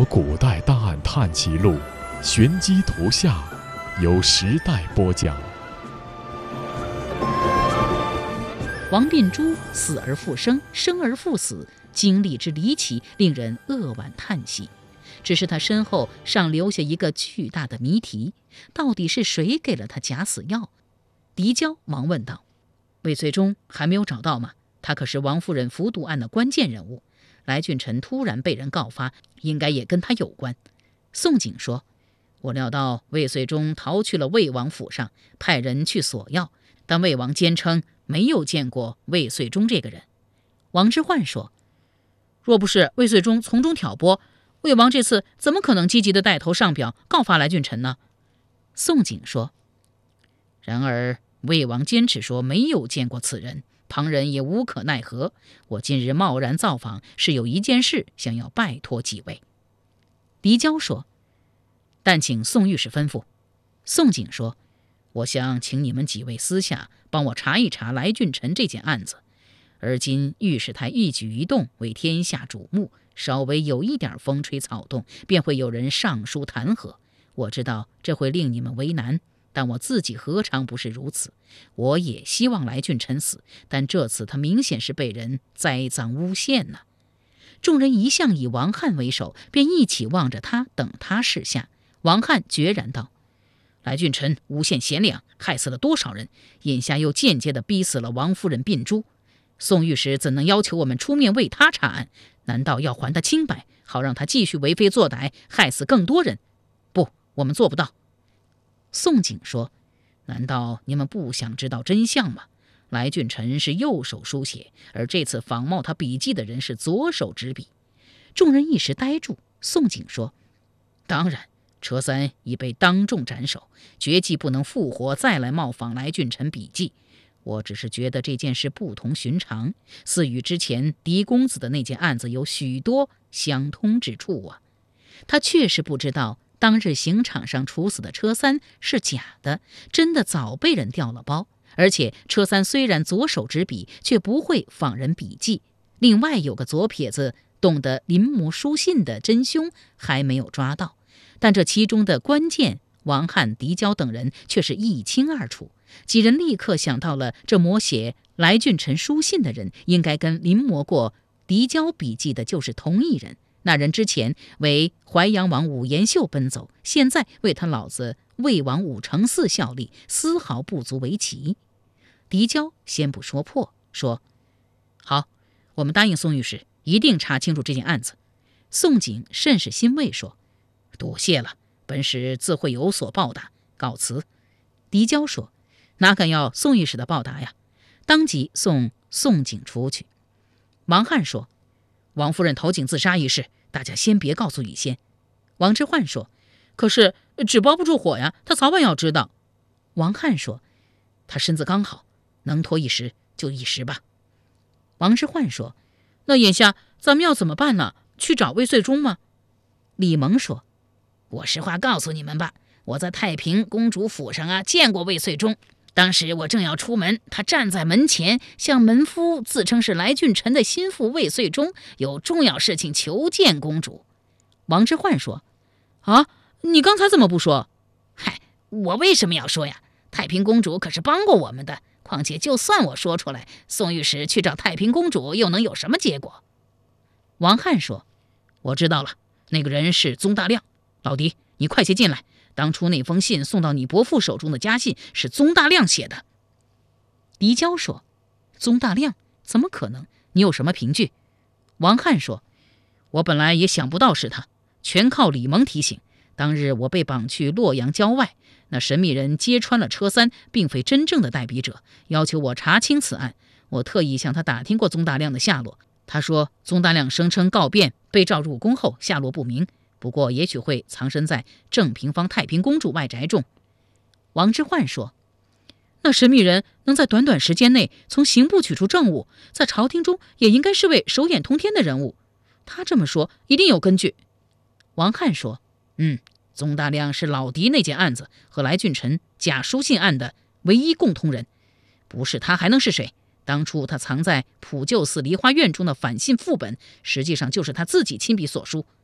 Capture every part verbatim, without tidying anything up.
古代档案探奇录》，玄机图下，由时代播讲。 王秉珠死而复生，生而复死，经历之离奇，令人扼腕叹息。只是他身后尚留下一个巨大的谜题：到底是谁给了他假死药？狄娇忙问道：“魏绥忠还没有找到吗？他可是王夫人服毒案的关键人物。来俊臣突然被人告发，应该也跟他有关。”宋璟说：“我料到魏绥忠逃去了魏王府上，派人去索要，但魏王坚称没有见过魏绥忠这个人。”王之涣说：“若不是魏绥忠从中挑拨，魏王这次怎么可能积极地带头上表告发来俊臣呢？”宋璟说：“然而魏王坚持说没有见过此人，旁人也无可奈何。我今日贸然造访，是有一件事想要拜托几位。”狄娇说：“但请宋御史吩咐。”宋璟说：“我想请你们几位私下帮我查一查来俊臣这件案子。而今御史台一举一动为天下瞩目，稍微有一点风吹草动，便会有人上书弹劾。我知道这会令你们为难，但我自己何尝不是如此？我也希望来俊臣死，但这次他明显是被人栽赃诬陷呢。”众人一向以王翰为首，便一起望着他，等他示下。王翰决然道：“来俊臣诬陷贤良，害死了多少人，眼下又间接地逼死了王夫人秉珠。宋御史怎能要求我们出面为他查案？难道要还他清白，好让他继续为非作歹，害死更多人？不，我们做不到。”宋璟说：“难道你们不想知道真相吗？来俊臣是右手书写，而这次仿冒他笔迹的人是左手执笔。”众人一时呆住。宋璟说：“当然，车三已被当众斩首，绝技不能复活再来冒仿来俊臣笔迹。我只是觉得这件事不同寻常，似与之前狄公子的那件案子有许多相通之处啊。”他确实不知道当日刑场上处死的车三是假的，真的早被人调了包。而且车三虽然左手执笔，却不会仿人笔迹。另外有个左撇子懂得临摹书信的真凶还没有抓到，但这其中的关键，王翰、狄娇等人却是一清二楚。几人立刻想到了，这摹写来俊臣书信的人应该跟临摹过狄娇笔记的就是同一人。那人之前为淮阳王武延秀奔走，现在为他老子魏王武承嗣效力，丝毫不足为奇。狄娇先不说破，说：“好，我们答应宋御史，一定查清楚这件案子。”宋璟甚是欣慰，说：“多谢了，本使自会有所报答，告辞。”狄娇说：“哪敢要宋御史的报答呀！”当即送宋璟出去。王翰说：“王夫人投井自杀一事，大家先别告诉乙先。”王之涣说：“可是纸包不住火呀，他早晚要知道。”王翰说：“他身子刚好，能拖一时就一时吧。”王之涣说：“那眼下咱们要怎么办呢？去找魏绥忠吗？”李蒙说：“我实话告诉你们吧，我在太平公主府上啊见过魏绥忠。当时我正要出门，他站在门前，向门夫自称是来俊臣的心腹魏绥忠，有重要事情求见公主。”王之涣说：“啊，你刚才怎么不说？”“嗨，我为什么要说呀？太平公主可是帮过我们的，况且就算我说出来，宋御史去找太平公主又能有什么结果？”王翰说：“我知道了，那个人是宗大亮。老狄，你快些进来，当初那封信送到你伯父手中的家信是宗大亮写的。”狄娇说：“宗大亮？怎么可能？你有什么凭据？”王翰说：“我本来也想不到是他，全靠李蒙提醒。当日我被绑去洛阳郊外，那神秘人揭穿了车三并非真正的代笔者，要求我查清此案。我特意向他打听过宗大亮的下落，他说宗大亮声称告变被召入宫后下落不明，不过也许会藏身在正平方太平公主外宅中。”王之涣说：“那神秘人能在短短时间内从刑部取出证物，在朝廷中也应该是位手眼通天的人物，他这么说一定有根据。”王翰说：“嗯，宗大亮是老狄那件案子和来俊臣假书信案的唯一共通人，不是他还能是谁？当初他藏在普救寺梨花院中的反信副本，实际上就是他自己亲笔所书。”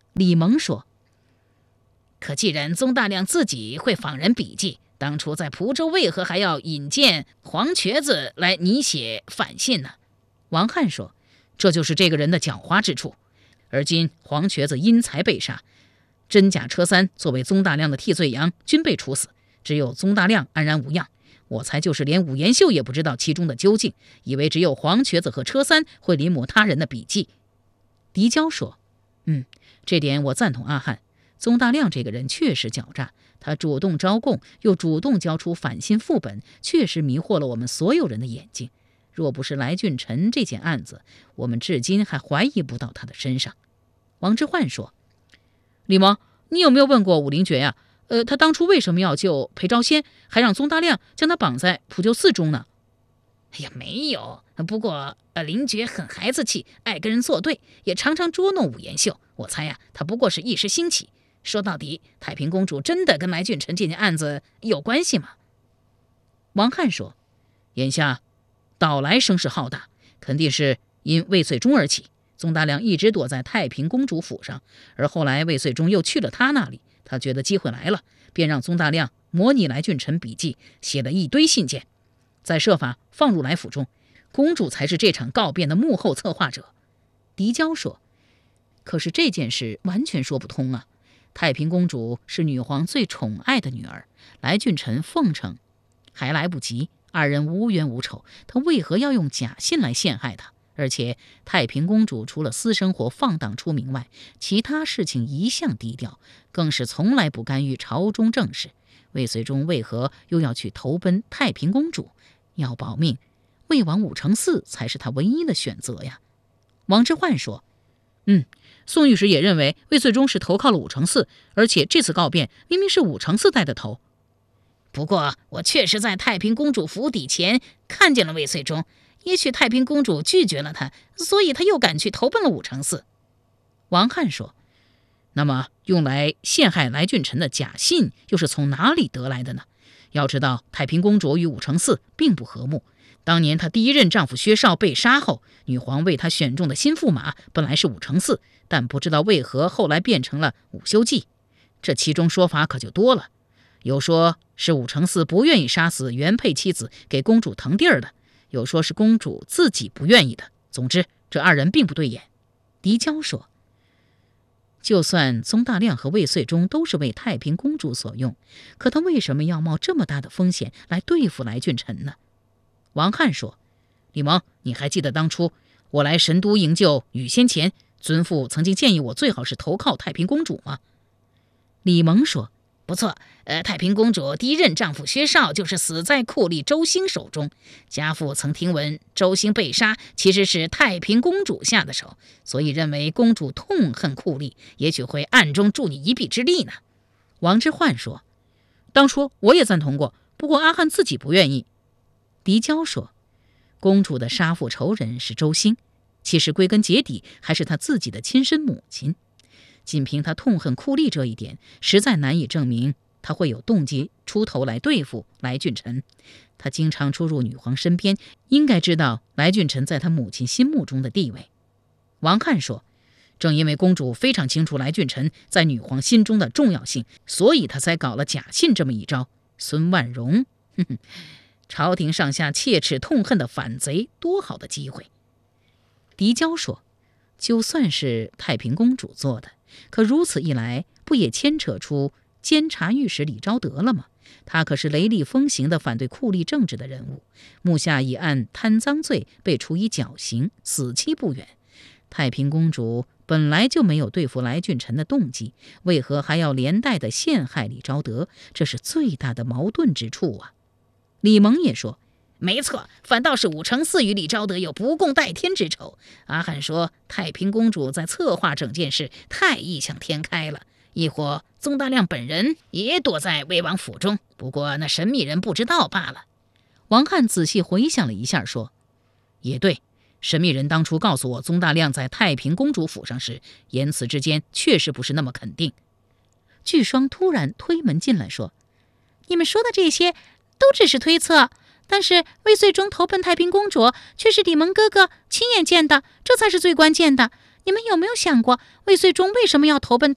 李蒙说：“可既然宗大亮自己会仿人笔记，当初在蒲州为何还要引荐黄瘸子来拟写反信呢？”王翰说：“这就是这个人的狡猾之处。而今黄瘸子因财被杀，真假车三作为宗大亮的替罪羊均被处死，只有宗大亮安然无恙。我猜就是连武延秀也不知道其中的究竟，以为只有黄瘸子和车三会临摹他人的笔记。”狄娇说：“嗯，这点我赞同阿翰。宗大亮这个人确实狡诈，他主动招供，又主动交出反信副本，确实迷惑了我们所有人的眼睛。若不是来俊臣这件案子，我们至今还怀疑不到他的身上。”王之涣说：“李蒙，你有没有问过武陵爵呀、啊？呃，他当初为什么要救裴昭仙，还让宗大亮将他绑在普救寺中呢？”“哎呀，没有。不过呃，林爵很孩子气，爱跟人作对，也常常捉弄武延秀。我猜呀、啊，他不过是一时兴起。说到底，太平公主真的跟来俊臣这件案子有关系吗？”王翰说：“眼下岛来声势浩大，肯定是因魏遂忠而起。宗大亮一直躲在太平公主府上，而后来魏遂忠又去了他那里，他觉得机会来了，便让宗大亮模拟来俊臣笔记，写了一堆信件，再设法放入来府中。公主才是这场告变的幕后策划者。”狄娇说：“可是这件事完全说不通啊！太平公主是女皇最宠爱的女儿，来俊臣奉承还来不及，二人无冤无仇，他为何要用假信来陷害她？而且太平公主除了私生活放荡出名外，其他事情一向低调，更是从来不干预朝中政事。魏遂忠为何又要去投奔太平公主？要保命，魏王武承嗣才是他唯一的选择呀。”王之涣说：“嗯，宋御史也认为魏遂忠是投靠了武承嗣，而且这次告变明明是武承嗣带的头。不过我确实在太平公主府邸前看见了魏遂忠，也许太平公主拒绝了他，所以他又赶去投奔了武承嗣。”王翰说：“那么用来陷害来俊臣的假信又是从哪里得来的呢？要知道太平公主与武承嗣并不和睦，当年她第一任丈夫薛绍被杀后，女皇为她选中的新驸马本来是武承嗣，但不知道为何后来变成了武修济。这其中说法可就多了，有说是武承嗣不愿意杀死原配妻子给公主腾地儿的，有说是公主自己不愿意的。总之这二人并不对眼。”狄娇说：“就算宗大亮和魏遂忠都是为太平公主所用，可他为什么要冒这么大的风险来对付来俊臣呢？”王翰说：“李蒙，你还记得当初我来神都营救羽仙前，尊父曾经建议我最好是投靠太平公主吗？”李蒙说：“不错，呃，太平公主第一任丈夫薛绍就是死在酷吏周兴手中。家父曾听闻周兴被杀，其实是太平公主下的手，所以认为公主痛恨酷吏，也许会暗中助你一臂之力呢。”王之涣说：“当初我也赞同过，不过阿翰自己不愿意。”狄娇说：“公主的杀父仇人是周兴，其实归根结底还是她自己的亲生母亲。仅凭她痛恨酷吏这一点，实在难以证明她会有动机出头来对付来俊臣。她经常出入女皇身边，应该知道来俊臣在她母亲心目中的地位。”王翰说：“正因为公主非常清楚来俊臣在女皇心中的重要性，所以她才搞了假信这么一招。孙万荣，哼哼，朝廷上下切齿痛恨的反贼，多好的机会。”狄娇说：“就算是太平公主做的，可如此一来，不也牵扯出监察御史李昭德了吗？他可是雷厉风行的反对酷吏政治的人物，目下已按贪赃罪被处以绞刑，死期不远。太平公主本来就没有对付来俊臣的动机，为何还要连带的陷害李昭德？这是最大的矛盾之处啊。”李蒙也说：“没错，反倒是武承嗣与李昭德有不共戴天之仇。阿翰说太平公主在策划整件事太异想天开了，亦或宗大亮本人也躲在魏王府中，不过那神秘人不知道罢了。”王翰仔细回想了一下，说：“也对，神秘人当初告诉我宗大亮在太平公主府上时，言辞之间确实不是那么肯定。”巨双突然推门进来说：“你们说的这些都只是推测，但是魏遂忠投奔太平公主却是李蒙哥哥亲眼见的，这才是最关键的。 你们有没有想过，魏燧中为什么要投奔